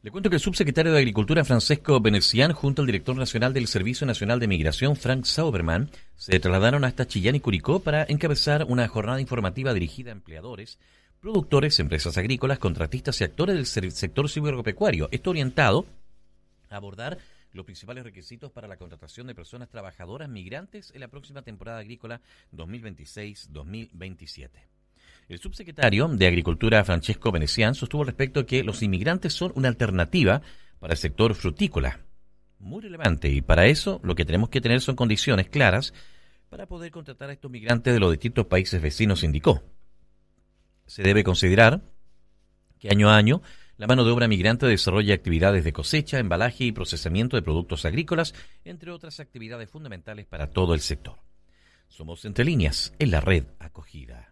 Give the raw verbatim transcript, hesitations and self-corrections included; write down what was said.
Le cuento que el subsecretario de Agricultura, Francesco Venecián, junto al director nacional del Servicio Nacional de Migración, Frank Sauberman, se trasladaron hasta Chillán y Curicó para encabezar una jornada informativa dirigida a empleadores, productores, empresas agrícolas, contratistas y actores del sector cívico-agropecuario. Esto orientado a abordar los principales requisitos para la contratación de personas trabajadoras migrantes en la próxima temporada agrícola dos mil veintiséis dos mil veintisiete. El subsecretario de Agricultura, Francesco Venecián, sostuvo al respecto que los inmigrantes son una alternativa para el sector frutícola. Muy relevante, y para eso lo que tenemos que tener son condiciones claras para poder contratar a estos migrantes de los distintos países vecinos, indicó. Se debe considerar que año a año la mano de obra migrante desarrolla actividades de cosecha, embalaje y procesamiento de productos agrícolas, entre otras actividades fundamentales para todo el sector. Somos Entre Líneas, en la red Acogida.